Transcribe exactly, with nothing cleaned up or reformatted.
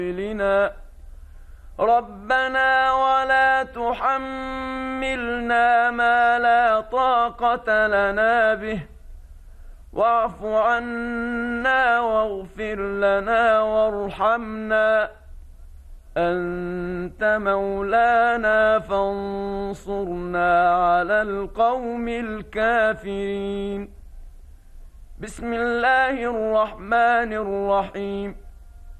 لنا ربنا ولا تحملنا ما لا طاقة لنا به واعف عنا واغفر لنا وارحمنا أنت مولانا فانصرنا على القوم الكافرين. بسم الله الرحمن الرحيم.